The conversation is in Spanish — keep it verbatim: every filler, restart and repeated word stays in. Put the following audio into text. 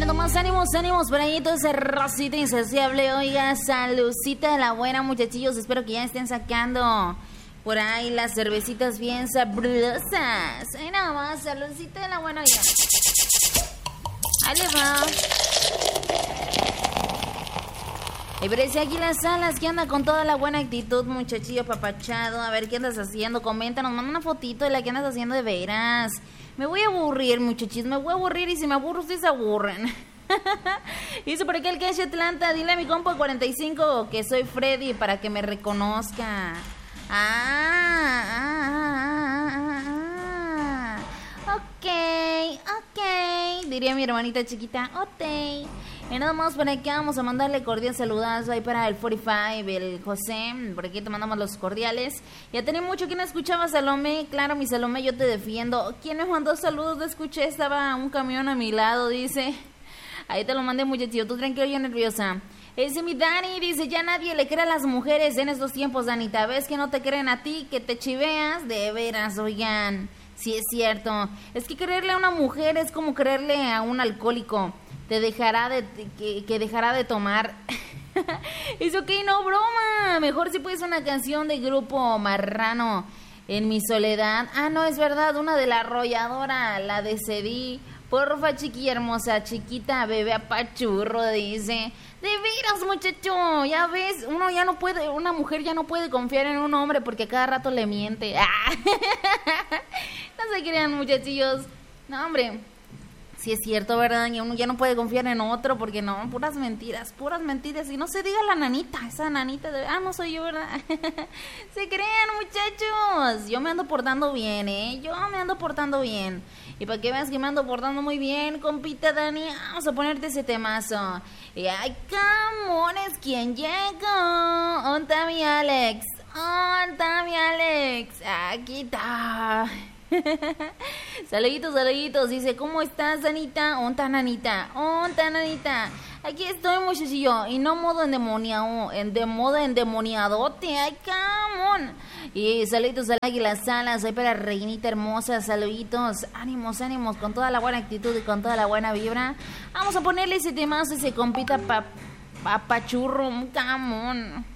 echando más ánimos, ánimos por ahí, todo ese rosita insaciable. Oiga, saludcita de la buena, muchachillos. Espero que ya estén sacando por ahí las cervecitas bien sabrosas. Ahí nada más, saludcita de la buena, oiga. Ahí le va. Y parece aquí las Salas, que anda con toda la buena actitud, muchachillo papachado. A ver, ¿qué andas haciendo? Coméntanos, manda una fotito de la que andas haciendo de veras. Me voy a aburrir, muchachos, me voy a aburrir y si me aburro, ustedes se aburren. Dice por aquí el Cash Atlanta, dile a mi compa cuarenta y cinco que soy Freddy para que me reconozca. Ah, ah, ah, ah, ah. Ok, ok, diría mi hermanita chiquita, ok. Y nada más por acá vamos a mandarle cordial saludazo ahí para el cuarenta y cinco, el José, por aquí te mandamos los cordiales. Ya tenía mucho que no escuchaba, Salomé, claro mi Salomé, yo te defiendo. ¿Quién me mandó saludos? No escuché, estaba un camión a mi lado, dice. Ahí te lo mandé, muchachillo, tú tranquilo, yo nerviosa. Ese mi Dani dice, ya nadie le cree a las mujeres en estos tiempos, Danita. ¿Ves que no te creen a ti, que te chiveas? De veras, oigan, sí es cierto. Es que creerle a una mujer es como creerle a un alcohólico. Te dejará de, que, que dejará de tomar. Es ok, no broma. Mejor si puedes una canción de Grupo Marrano, En mi soledad. Ah, no, es verdad, una de La Arrolladora, la de Cedí. Porfa, chiqui hermosa, chiquita, bebé apachurro, dice. De veras, muchacho, ya ves, uno ya no puede, una mujer ya no puede confiar en un hombre porque cada rato le miente. Ah. No se crean, muchachillos. No, hombre. Sí es cierto, ¿verdad? Y uno ya no puede confiar en otro porque no, puras mentiras, puras mentiras. Y no se diga la nanita, esa nanita de... Ah, no soy yo, ¿verdad? Se crean, muchachos. Yo me ando portando bien, ¿eh? Yo me ando portando bien. Y para que veas que me ando portando muy bien, compita Dani, vamos a ponerte ese temazo. Y ay, camones, ¿quién llegó? ¿Dónde está mi Alex? ¿Dónde está mi Alex? Aquí está... Saluditos, saluditos. Dice, ¿cómo estás, Anita? ¿Onta, Nanita? ¿Onta, Nanita? Aquí estoy, muchachillo. Y no modo endemoniado, en de modo endemoniadote. Ay, camón. Y saluditos al Águila Salas. Ahí para Reinita hermosa. Saluditos. Ánimos, ánimos. Con toda la buena actitud y con toda la buena vibra. Vamos a ponerle ese temazo, ese compita pa, papachurro. Camón.